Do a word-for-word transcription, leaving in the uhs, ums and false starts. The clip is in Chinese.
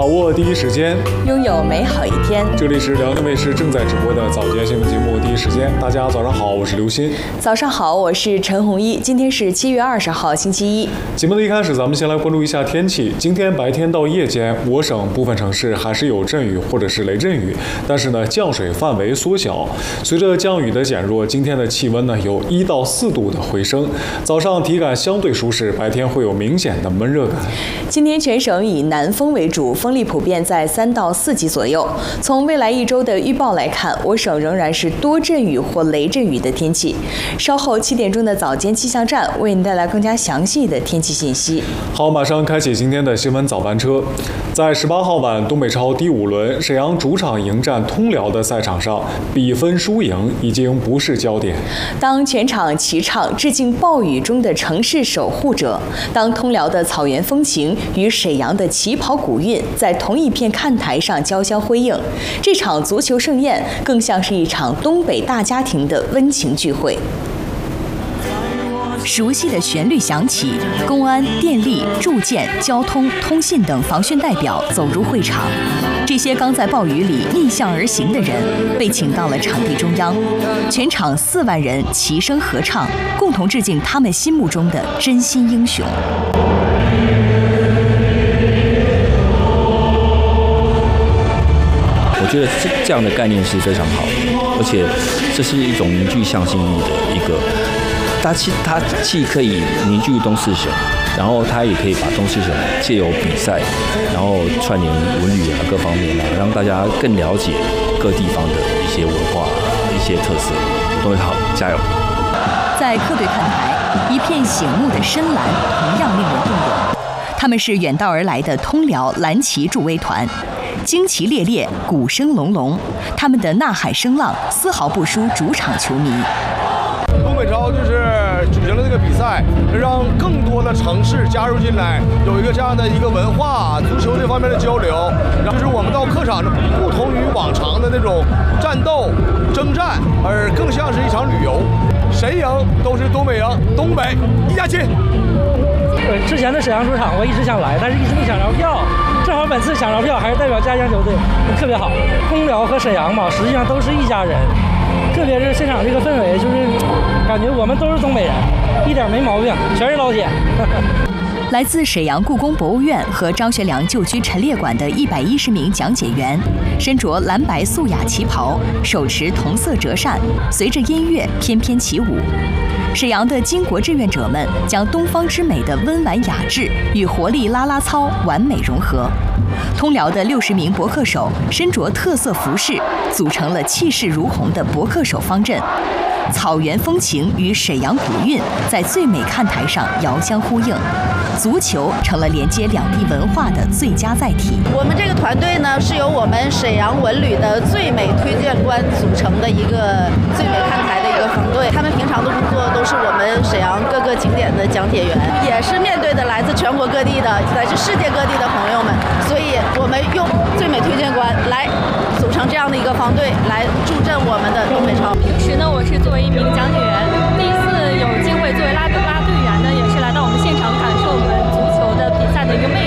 把握第一时间， 拥有美好一天。 这里是辽宁卫视正在直播的早间新闻节目《第一时间》，大家早上好，我是刘鑫。 早上好，我是陈红一。今天是七月二十号，星期一。 节目的一开始，咱们先来关注一下天气。今天白天到夜间，我省部分城市还是有阵雨或者是雷阵雨，但是呢，降水范围缩小。随着降雨的减弱，今天的气温呢有一到四度的回升。早上体感相对舒适，白天会有明显的闷热感。 今天全省以南风为主，风力普遍在三到四级左右。从未来一周的预报来看，我省仍然是多阵雨或雷阵雨的天气。稍后七点钟的早间气象站为你带来更加详细的天气信息。 好，马上开启今天的新闻早班车。在十八号晚东北超第五轮，沈阳主场迎战通辽的赛场上，比分输赢已经不是焦点。 当全场齐唱致敬暴雨中的城市守护者，当通辽的草原风情与沈阳的旗袍古韵在同一片看台上交相辉映，这场足球盛宴更像是一场东北大家庭的温情聚会。熟悉的旋律响起，公安、电力、住建、交通、通信等防汛代表走入会场。这些刚在暴雨里逆向而行的人被请到了场地中央，全场四万人齐声合唱，共同致敬他们心目中的真心英雄。 我觉得这这样的概念是非常好的，而且这是一种凝聚向心力的一个。它既它既可以凝聚东四省，然后它也可以把东四省借由比赛，然后串联文旅啊各方面啊，让大家更了解各地方的一些文化、一些特色。都会好，加油！ 在客队看台，一片醒目的深蓝同样令人动容。他们是远道而来的通辽蓝旗助威团，旌旗猎猎，鼓声隆隆，他们的呐喊声浪丝毫不输主场球迷。 东北超就是举行了这个比赛，让更多的城市加入进来，有一个这样的一个文化足球这方面的交流。然后就是我们到客场不同于往常的那种战斗征战，而更像是一场旅游。谁赢都是东北赢，东北一家亲。 呃，之前的沈阳主场我一直想来，但是一直没抢着票。正好本次抢着票，还是代表家乡球队，特别好。通辽和沈阳嘛，实际上都是一家人。特别是现场这个氛围，就是感觉我们都是东北人，一点没毛病，全是老铁。 来自沈阳故宫博物院和张学良旧居陈列馆的一百一十名讲解员，身着蓝白素雅旗袍，手持同色折扇，随着音乐翩翩起舞。沈阳的巾帼志愿者们将东方之美的温婉雅致与活力啦啦操完美融合。通辽的六十名博客手身着特色服饰，组成了气势如虹的博客手方阵。草原风情与沈阳古韵在最美看台上遥相呼应，足球成了连接两地文化的最佳载体。 我们这个团队呢，是由我们沈阳文旅的最美推荐官组成的一个最美看台的一个团队。他们平常的工作都是我们沈阳各个景点的讲解员，也是面对的来自全国各地的、来自世界各地的朋友们。所以，我们用最美推荐官来组成这样的一个方队，来助阵我们的东北超。 平时呢，我是作为一名讲解员